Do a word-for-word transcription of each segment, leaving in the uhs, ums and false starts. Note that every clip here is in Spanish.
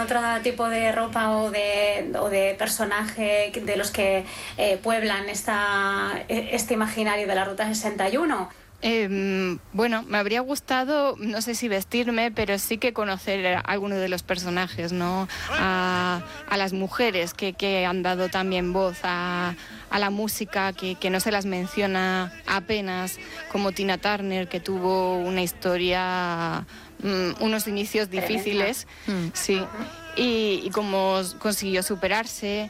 ¿Otro tipo de ropa o de, o de personaje de los que eh, pueblan esta, este imaginario de la Ruta sesenta y uno? Eh, bueno, me habría gustado, no sé si vestirme, pero sí que conocer a alguno de los personajes, ¿no? A, a las mujeres que, que han dado también voz a, a la música, que, que no se las menciona apenas, como Tina Turner, que tuvo una historia, um, unos inicios difíciles, mm. sí. Y, y cómo consiguió superarse.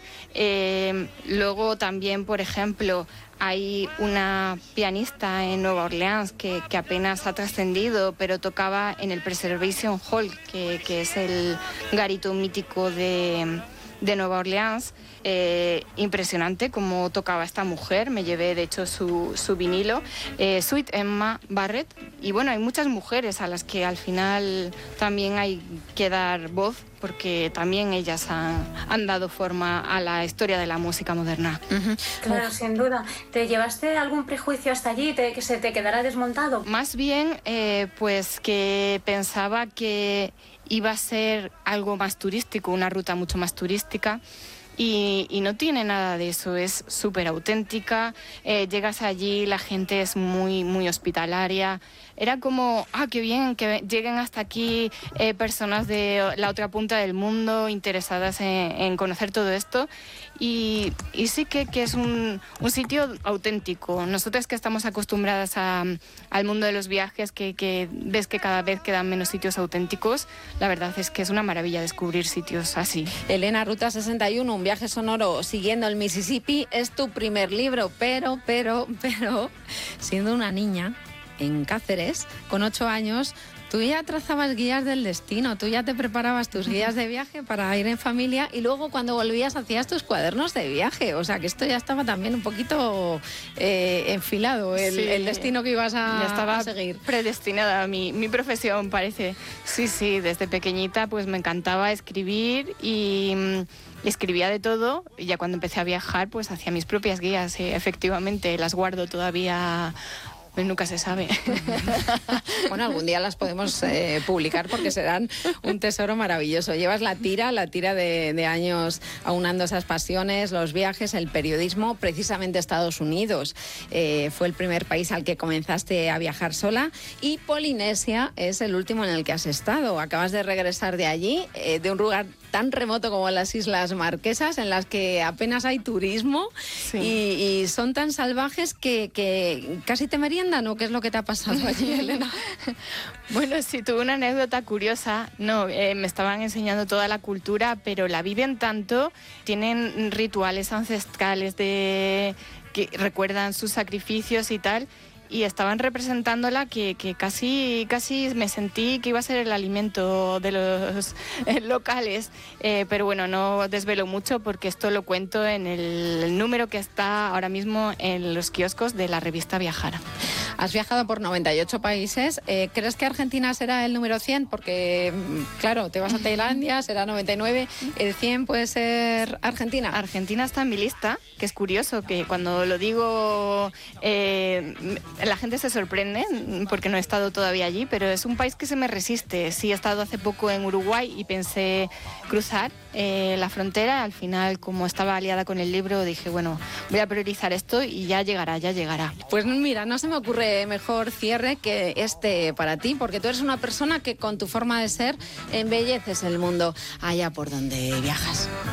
Eh, luego también, por ejemplo, hay una pianista en Nueva Orleans que, que apenas ha trascendido, pero tocaba en el Preservation Hall, que, que es el garito mítico de, de Nueva Orleans. Eh, impresionante cómo tocaba esta mujer, me llevé de hecho su, su vinilo, eh, Sweet Emma Barrett, y bueno, hay muchas mujeres a las que al final también hay que dar voz, porque también ellas han, han dado forma a la historia de la música moderna. Uh-huh. Claro, Uf. Sin duda. ¿Te llevaste algún prejuicio hasta allí te, que se te quedara desmontado? Más bien, eh, pues que pensaba que iba a ser algo más turístico, una ruta mucho más turística. Y, y no tiene nada de eso, es súper auténtica, eh, llegas allí, la gente es muy, muy hospitalaria. Era como, ah, qué bien, que lleguen hasta aquí eh, personas de la otra punta del mundo interesadas en, en conocer todo esto. Y, y sí que, que es un, un sitio auténtico. Nosotras que estamos acostumbradas a, al mundo de los viajes, que, que ves que cada vez quedan menos sitios auténticos, la verdad es que es una maravilla descubrir sitios así. Elena, Ruta sesenta y uno, un viaje sonoro siguiendo el Mississippi, es tu primer libro, pero, pero, pero, siendo una niña en Cáceres, con ocho años, tú ya trazabas guías del destino, tú ya te preparabas tus guías de viaje para ir en familia y luego cuando volvías hacías tus cuadernos de viaje. O sea, que esto ya estaba también un poquito eh, enfilado, el, sí, el destino que ibas a, ya estaba a seguir. Predestinada a mi, mi profesión, parece. Sí, sí, desde pequeñita pues me encantaba escribir y... Y escribía de todo, y ya cuando empecé a viajar, pues hacía mis propias guías, y efectivamente las guardo todavía, pues nunca se sabe. Bueno, algún día las podemos eh, publicar porque serán un tesoro maravilloso. Llevas la tira, la tira de, de años aunando esas pasiones, los viajes, el periodismo, precisamente Estados Unidos. Eh, fue el primer país al que comenzaste a viajar sola y Polinesia es el último en el que has estado. Acabas de regresar de allí, eh, de un lugar tan remoto como las Islas Marquesas, en las que apenas hay turismo, sí. y, y son tan salvajes que, que casi te meriendan, ¿o qué es lo que te ha pasado allí, Elena? Bueno, sí, tuve una anécdota curiosa. No, eh, me estaban enseñando toda la cultura, pero la viven tanto, tienen rituales ancestrales de que recuerdan sus sacrificios y tal, y estaban representándola que, que casi, casi me sentí que iba a ser el alimento de los eh, locales, eh, pero bueno, no desvelo mucho porque esto lo cuento en el, el número que está ahora mismo en los kioscos de la revista Viajara. Has viajado por noventa y ocho países, eh, ¿crees que Argentina será el número cien? Porque, claro, te vas a Tailandia, será noventa y nueve, ¿el cien puede ser Argentina? Argentina está en mi lista, que es curioso, que cuando lo digo... Eh, la gente se sorprende porque no he estado todavía allí, pero es un país que se me resiste. Sí, he estado hace poco en Uruguay y pensé cruzar eh, la frontera. Al final, como estaba aliada con el libro, dije, bueno, voy a priorizar esto y ya llegará, ya llegará. Pues mira, no se me ocurre mejor cierre que este para ti, porque tú eres una persona que con tu forma de ser embelleces el mundo allá por donde viajas.